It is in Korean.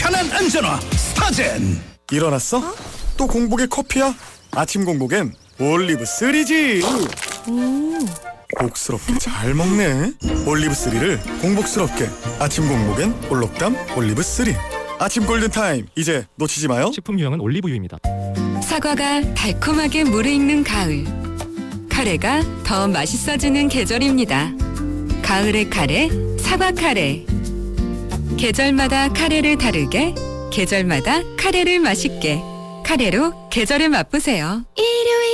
편한 안전화 스타젠. 일어났어? 또 공복에 커피야? 아침 공복엔 올리브 3지. 복스럽게 잘 먹네. 올리브 3를 공복스럽게. 아침 공복엔 올록담 올리브 3. 아침 골든타임, 이제 놓치지 마요. 식품 유형은 올리브유입니다. 사과가 달콤하게 무르익는 가을. 카레가 더 맛있어지는 계절입니다. 가을의 카레, 사과 카레. 계절마다 카레를 다르게, 계절마다 카레를 맛있게. 카레로 계절을 맛보세요.